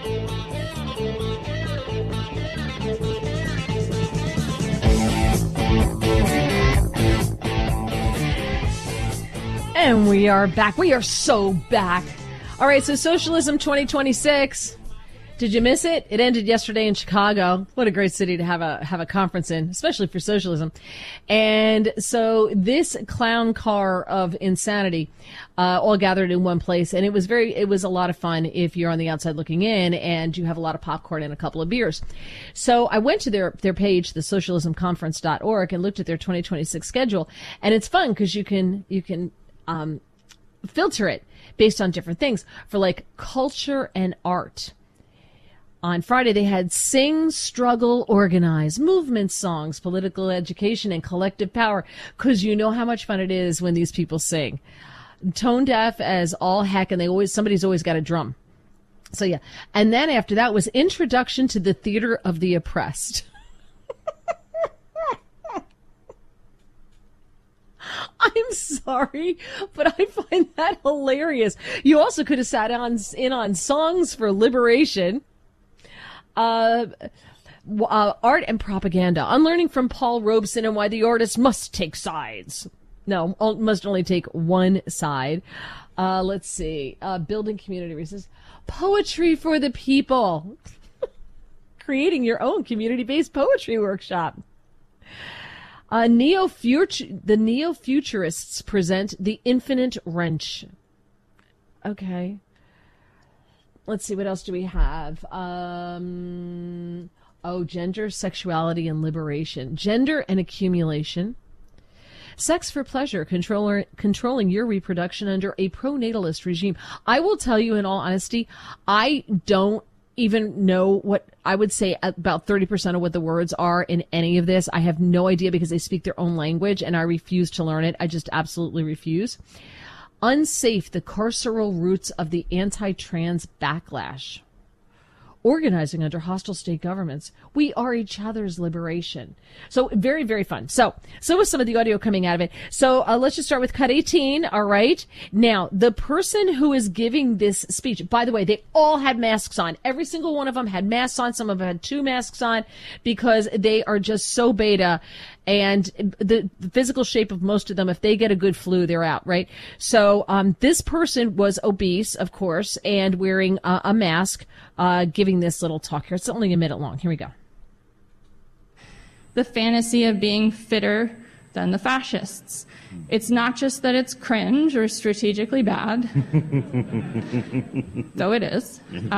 And we are back. We are so back. All right, so Socialism 2026. Did you miss it? It ended yesterday in Chicago. What a great city to have a conference in, especially for socialism. And so this clown car of insanity, all gathered in one place. And it was a lot of fun if you're on the outside looking in and you have a lot of popcorn and a couple of beers. So I went to their page, thesocialismconference.org, and looked at their 2026 schedule. And it's fun because you can filter it based on different things for like culture and art. On Friday, they had Sing, Struggle, Organize, movement songs, political education, and collective power, because you know how much fun it is when these people sing. Tone deaf as all heck, and somebody's always got a drum. So yeah. And then after that was Introduction to the Theater of the Oppressed. I'm sorry, but I find that hilarious. You also could have sat in on Songs for Liberation. Art and propaganda. Unlearning from Paul Robeson and why the artist must take sides. No, must only take one side. Let's see. Building community resources. Poetry for the people. Creating your own community-based poetry workshop. The neo-futurists present The Infinite Wrench. Okay. Let's see, what else do we have? Gender, sexuality, and liberation. Gender and accumulation. Sex for pleasure, controlling your reproduction under a pronatalist regime. I will tell you in all honesty, I don't even know what I would say about 30% of what the words are in any of this. I have no idea because they speak their own language and I refuse to learn it. I just absolutely refuse. Unsafe, the carceral roots of the anti-trans backlash. Organizing under hostile state governments. We are each other's liberation. So very, very fun. So was some of the audio coming out of it. So let's just start with cut 18. All right. Now, the person who is giving this speech, by the way, they all had masks on. Every single one of them had masks on. Some of them had 2 masks on because they are just so beta. And the physical shape of most of them, if they get a good flu, they're out, right? So this person was obese, of course, and wearing a mask, giving this little talk here. It's only a minute long. Here we go. The fantasy of being fitter than the fascists. It's not just that it's cringe or strategically bad, though it is.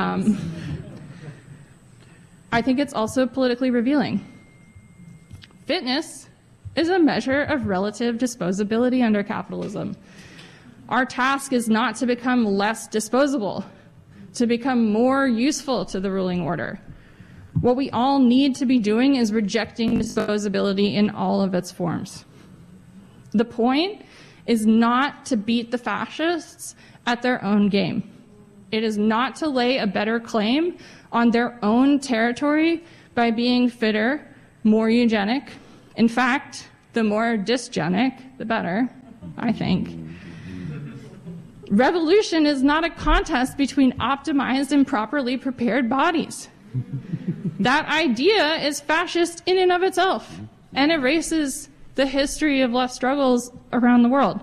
I think it's also politically revealing. Fitness is a measure of relative disposability under capitalism. Our task is not to become less disposable, to become more useful to the ruling order. What we all need to be doing is rejecting disposability in all of its forms. The point is not to beat the fascists at their own game. It is not to lay a better claim on their own territory by being fitter, more eugenic. In fact, the more dysgenic, the better, I think. Revolution is not a contest between optimized and properly prepared bodies. That idea is fascist in and of itself and erases the history of left struggles around the world.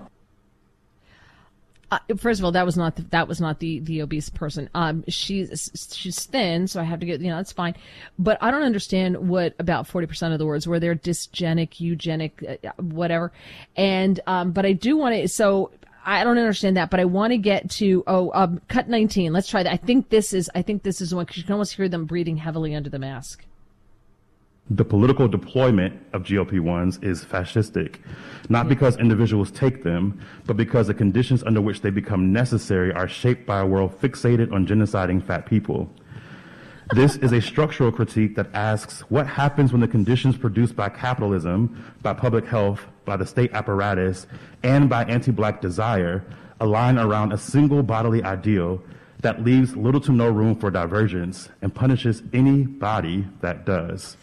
First of all, that was not the obese person. She's thin, so I have to get, that's fine. But I don't understand what about 40% of the words where they're dysgenic, eugenic, whatever. And but I do want to. So I don't understand that, but I want to get to cut 19. Let's try that. I think this is the one because you can almost hear them breathing heavily under the mask. The political deployment of GLP-1s is fascistic, not because individuals take them, but because the conditions under which they become necessary are shaped by a world fixated on genociding fat people. This is a structural critique that asks what happens when the conditions produced by capitalism, by public health, by the state apparatus, and by anti-black desire align around a single bodily ideal that leaves little to no room for divergence and punishes any body that does.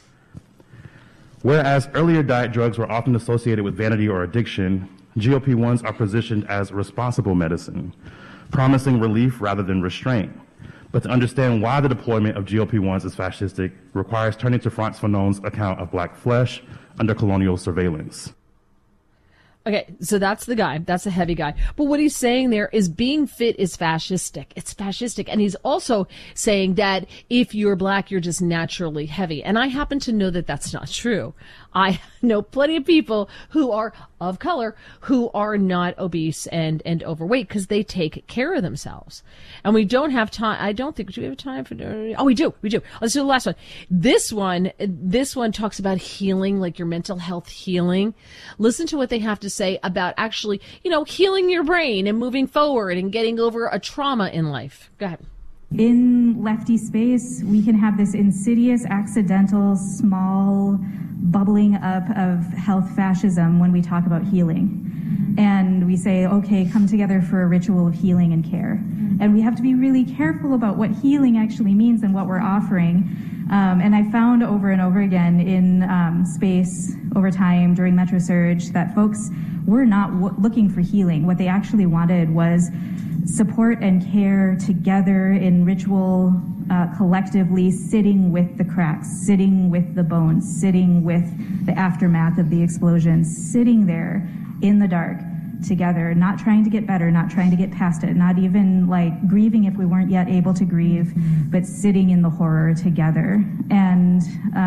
Whereas earlier diet drugs were often associated with vanity or addiction, GLP-1s are positioned as responsible medicine, promising relief rather than restraint. But to understand why the deployment of GLP-1s is fascistic requires turning to Frantz Fanon's account of black flesh under colonial surveillance. Okay, so that's the guy. That's a heavy guy. But what he's saying there is being fit is fascistic. It's fascistic. And he's also saying that if you're black, you're just naturally heavy. And I happen to know that that's not true. I know plenty of people who are of color who are not obese and overweight because they take care of themselves. And we don't have time. I don't think, do we have time for, oh, we do. Let's do the last one. This one talks about healing, like your mental health healing. Listen to what they have to say about actually, healing your brain and moving forward and getting over a trauma in life. Go ahead. In lefty space, we can have this insidious, accidental, small bubbling up of health fascism when we talk about healing. And we say, okay, come together for a ritual of healing and care. And we have to be really careful about what healing actually means and what we're offering. And I found over and over again in space over time during Metro Surge that folks were not looking for healing. What they actually wanted was support and care together in ritual, collectively sitting with the cracks, sitting with the bones, sitting with the aftermath of the explosion, sitting there in the dark together, not trying to get better, not trying to get past it, not even like grieving if we weren't yet able to grieve, but sitting in the horror together. And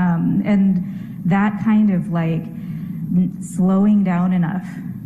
that kind of like slowing down enough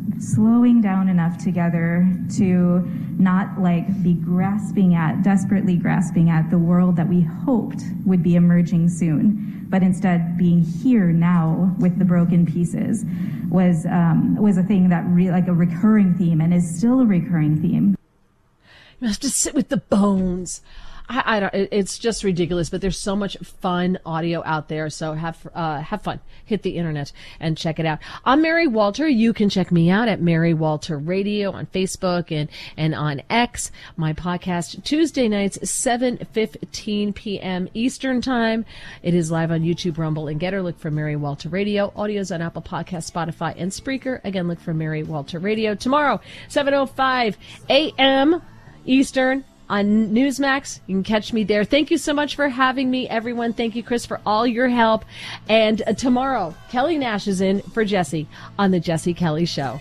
together to not like be desperately grasping at the world that we hoped would be emerging soon, but instead being here now with the broken pieces was a thing that like a recurring theme and is still a recurring theme. You have to sit with the bones. I don't. It's just ridiculous, but there's so much fun audio out there. So have fun. Hit the internet and check it out. I'm Mary Walter. You can check me out at Mary Walter Radio on Facebook and on X. My podcast Tuesday nights 7:15 p.m. Eastern Time. It is live on YouTube, Rumble, and Getter. Look for Mary Walter Radio. Audio's on Apple Podcasts, Spotify, and Spreaker. Again, look for Mary Walter Radio. Tomorrow, 7:05 a.m. Eastern. On Newsmax. You can catch me there. Thank you so much for having me, everyone. Thank you, Chris, for all your help. And tomorrow, Kelly Nash is in for Jesse on The Jesse Kelly Show.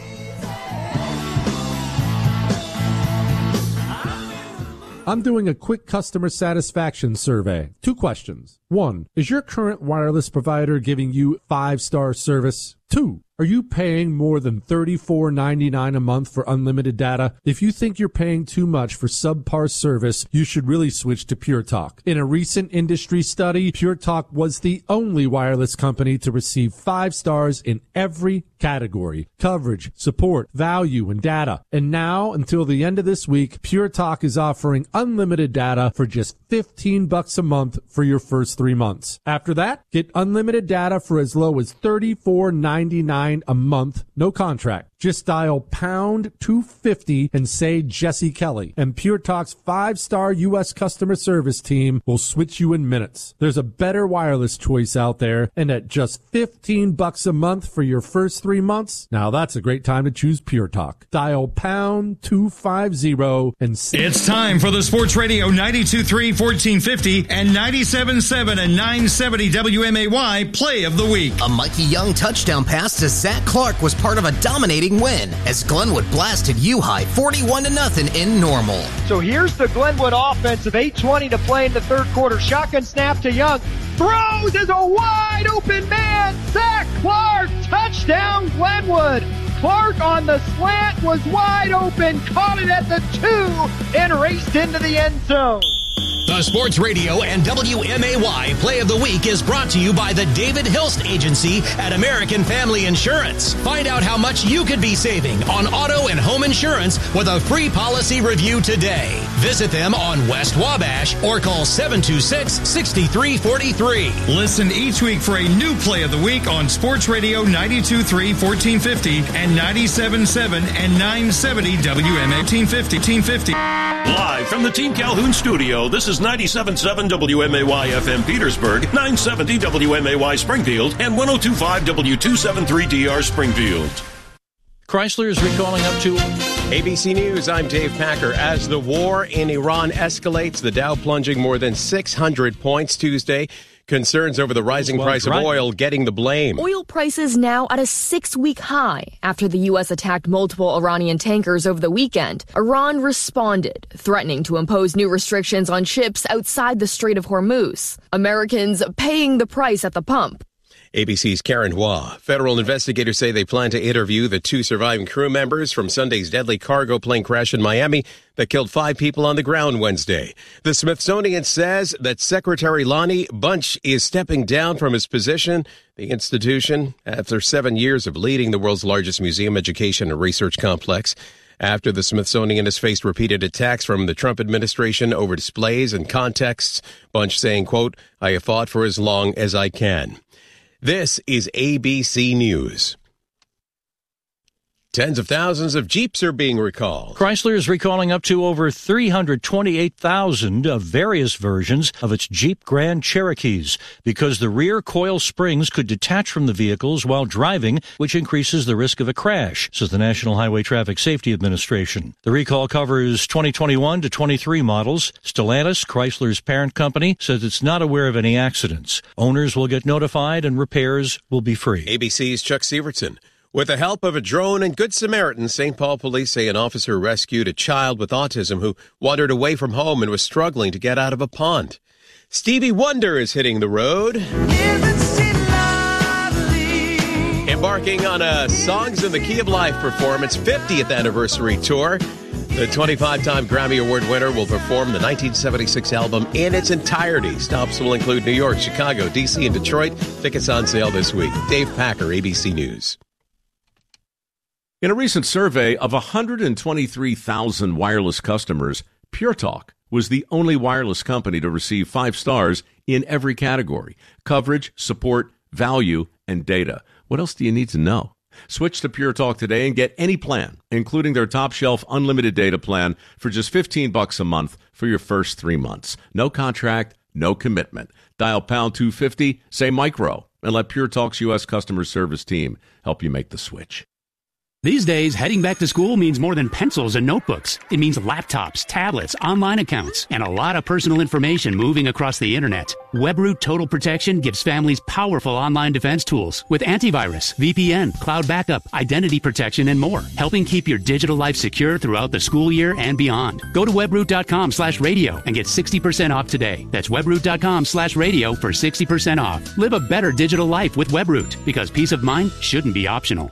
I'm doing a quick customer satisfaction survey. 2 questions. 1, is your current wireless provider giving you 5-star service? 2, Are you paying more than $34.99 a month for unlimited data? If you think you're paying too much for subpar service, you should really switch to Pure Talk. In a recent industry study, Pure Talk was the only wireless company to receive 5 stars in every category: coverage, support, value, and data. And now, until the end of this week, Pure Talk is offering unlimited data for just $15 a month for your first 3 months. After that, get unlimited data for as low as $34.99 a month, no contract. Just dial pound 250 and say Jesse Kelly, and Pure Talk's 5-star U.S. customer service team will switch you in minutes. There's a better wireless choice out there, and at just $15 a month for your first 3 months, now that's a great time to choose Pure Talk. Dial pound 250 and say... It's time for the Sports Radio 92.3 1450 and 97.7 and 970 WMAY Play of the Week. A Mikey Young touchdown pass to Zach Clark was part of a dominating win as Glenwood blasted U-High 41-0 in Normal. So here's the Glenwood offense of 8:20 to play in the third quarter. Shotgun snap to Young. Throws as a wide open man. Zach Clark, touchdown Glenwood. Clark on the slant was wide open, caught it at the 2 and raced into the end zone. The Sports Radio and WMAY Play of the Week is brought to you by the David Hilst Agency at American Family Insurance. Find out how much you could be saving on auto and home insurance with a free policy review today. Visit them on West Wabash or call 726-6343. Listen each week for a new Play of the Week on Sports Radio 92.3 1450 and 97.7 and 970 WMAY 1850. Live from the Team Calhoun studio, this is 97.7 WMAY FM Petersburg, 970 WMAY Springfield, and 102.5 W273DR Springfield. Chrysler is recalling up to... ABC News, I'm Dave Packer. As the war in Iran escalates, the Dow plunging more than 600 points Tuesday. Concerns over the rising price of oil getting the blame. Oil prices now at a 6-week high after the U.S. attacked multiple Iranian tankers over the weekend. Iran responded, threatening to impose new restrictions on ships outside the Strait of Hormuz. Americans paying the price at the pump. ABC's Karen Hua. Federal investigators say they plan to interview the 2 surviving crew members from Sunday's deadly cargo plane crash in Miami that killed 5 people on the ground Wednesday. The Smithsonian says that Secretary Lonnie Bunch is stepping down from his position. The institution, after 7 years of leading the world's largest museum education and research complex, after the Smithsonian has faced repeated attacks from the Trump administration over displays and contexts, Bunch saying, quote, "I have fought for as long as I can." This is ABC News. Tens of thousands of Jeeps are being recalled. Chrysler is recalling up to over 328,000 of various versions of its Jeep Grand Cherokees because the rear coil springs could detach from the vehicles while driving, which increases the risk of a crash, says the National Highway Traffic Safety Administration. The recall covers 2021 to 23 models. Stellantis, Chrysler's parent company, says it's not aware of any accidents. Owners will get notified and repairs will be free. ABC's Chuck Severson. With the help of a drone and Good Samaritan, St. Paul police say an officer rescued a child with autism who wandered away from home and was struggling to get out of a pond. Stevie Wonder is hitting the road. Embarking on a Songs in the Key of Life performance 50th anniversary tour. The 25-time Grammy Award winner will perform the 1976 album in its entirety. Stops will include New York, Chicago, D.C., and Detroit. Tickets on sale this week. Dave Packer, ABC News. In a recent survey of 123,000 wireless customers, Pure Talk was the only wireless company to receive 5 stars in every category: coverage, support, value, and data. What else do you need to know? Switch to Pure Talk today and get any plan, including their top-shelf unlimited data plan, for just $15 a month for your first 3 months. No contract, no commitment. Dial pound 250, say micro, and let Pure Talk's U.S. customer service team help you make the switch. These days, heading back to school means more than pencils and notebooks. It means laptops, tablets, online accounts, and a lot of personal information moving across the internet. WebRoot Total Protection gives families powerful online defense tools with antivirus, VPN, cloud backup, identity protection, and more, helping keep your digital life secure throughout the school year and beyond. Go to webroot.com/radio and get 60% off today. That's webroot.com/radio for 60% off. Live a better digital life with WebRoot, because peace of mind shouldn't be optional.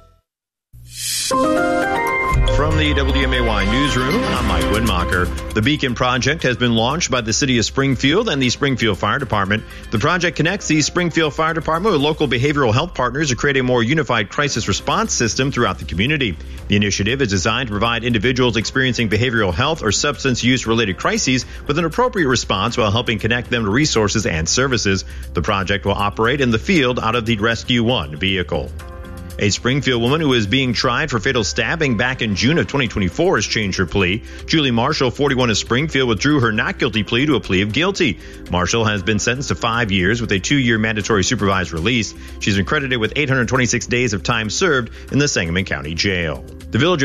From the WMAY newsroom, I'm Mike Widmacher. The Beacon Project has been launched by the City of Springfield and the Springfield Fire Department. The project connects the Springfield Fire Department with local behavioral health partners to create a more unified crisis response system throughout the community. The initiative is designed to provide individuals experiencing behavioral health or substance use-related crises with an appropriate response while helping connect them to resources and services. The project will operate in the field out of the Rescue One vehicle. A Springfield woman who is being tried for fatal stabbing back in June of 2024 has changed her plea. Julie Marshall, 41 of Springfield, withdrew her not guilty plea to a plea of guilty. Marshall has been sentenced to 5 years with a 2-year mandatory supervised release. She's been credited with 826 days of time served in the Sangamon County Jail. The Village of